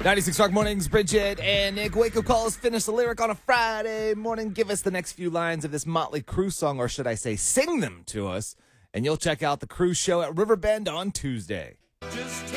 96 Rock Mornings, Bridget and Nick. Wake up calls, finish the lyric on a Friday morning. Give us the next few lines of this Motley Crue song, or should I say sing them to us, and you'll check out the Crue show at Riverbend on Tuesday. Just